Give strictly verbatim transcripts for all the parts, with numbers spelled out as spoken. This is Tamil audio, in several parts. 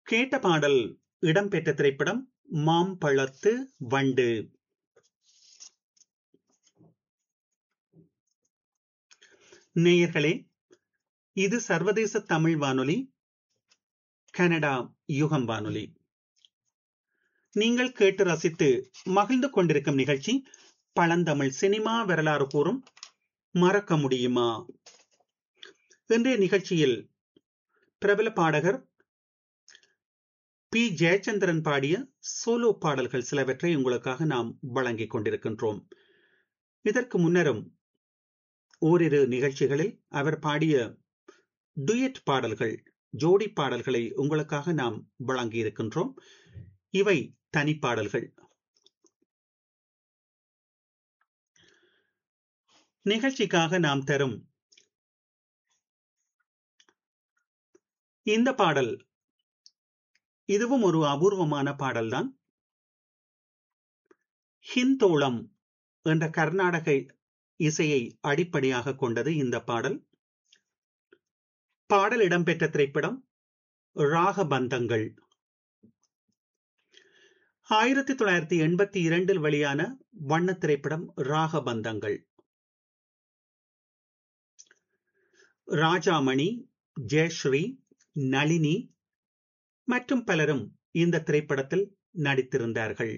கேட்ட பாடல் இடம்பெற்ற திரைப்படம் மாம்பழத்து வண்டு. நேயர்களே, இது சர்வதேச தமிழ் வானொலி, கனடா யுகம் வானொலி. நீங்கள் கேட்டு ரசித்து மகிழ்ந்து கொண்டிருக்கும் நிகழ்ச்சி பழந்தமிழ் சினிமா வரலாறு கூறும் மறக்க முடியுமா. இன்றைய நிகழ்ச்சியில் பிரபல பாடகர் பி ஜெயச்சந்திரன் பாடிய சோலோ பாடல்கள் சிலவற்றை உங்களுக்காக நாம் வழங்கிக் கொண்டிருக்கின்றோம். இதற்கு முன்னரும் ஓரிரு நிகழ்ச்சிகளில் அவர் பாடிய டுயட் பாடல்கள், ஜோடி பாடல்களை உங்களுக்காக நாம் வழங்கி இருக்கின்றோம். இவை தனிப்பாடல்கள். நிகழ்ச்சிக்காக நாம் தரும் இந்த பாடல் இதுவும் ஒரு அபூர்வமான பாடல்தான். ஹிந்தோளம் என்ற கர்நாடக இசையை அடிப்படையாக கொண்டது இந்த பாடல். பாடல் இடம்பெற்ற திரைப்படம் ராகபந்தங்கள். ஆயிரத்தி தொள்ளாயிரத்தி எண்பத்தி இரண்டில் வெளியான வண்ண திரைப்படம் ராகபந்தங்கள். ராஜாமணி, ஜெயஸ்ரீ, நளினி மற்றும் பலரும் இந்த திரைப்படத்தில் நடித்திருந்தார்கள்.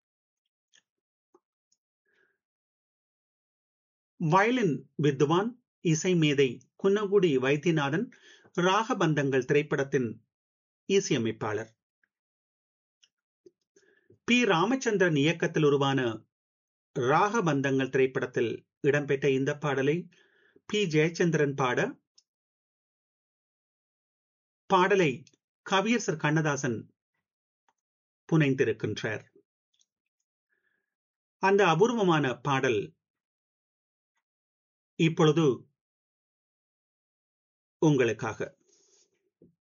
வயலின் வித்வான், இசை மேதை குன்னங்குடி வைத்தியநாதன் ராகபந்தங்கள் திரைப்படத்தின் இசையமைப்பாளர். பி ராமச்சந்திரன் இயக்கத்தில் உருவான ராகபந்தங்கள் திரைப்படத்தில் இடம்பெற்ற இந்த பாடலை பி ஜெயச்சந்திரன் பாட, பாடலை கவியரசர் கண்ணதாசன் புனைந்திருக்கின்றார். அந்த அபூர்வமான பாடல் இப்பொழுது உங்களுக்காக.